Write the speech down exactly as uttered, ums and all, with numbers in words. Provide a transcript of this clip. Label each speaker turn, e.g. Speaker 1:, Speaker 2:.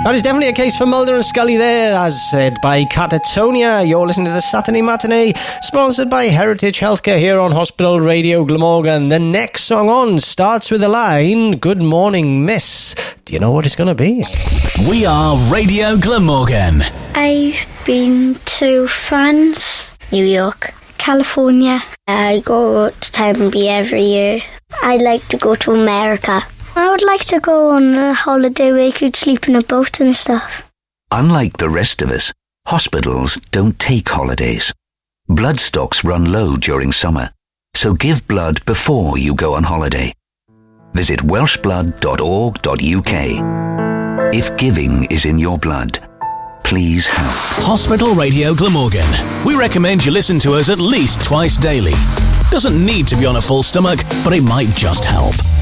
Speaker 1: That is definitely a case for Mulder and Scully there, as said by Catatonia. You're listening to the Saturday Matinee, sponsored by Heritage Healthcare here on Hospital Radio Glamorgan. The next song on starts with the line, "Good morning, miss." Do you know what it's going to be?
Speaker 2: We are Radio Glamorgan.
Speaker 3: I've been to France, New York, California. I go to Tampa every year. I'd like to go to America. I would like to go on a holiday where you could sleep in a boat and stuff.
Speaker 4: Unlike the rest of us, hospitals don't take holidays. Blood stocks run low during summer, so give blood before you go on holiday. Visit welsh blood dot org dot U K. If giving is in your blood, please help.
Speaker 2: Hospital Radio Glamorgan. We recommend you listen to us at least twice daily. Doesn't need to be on a full stomach, but it might just help.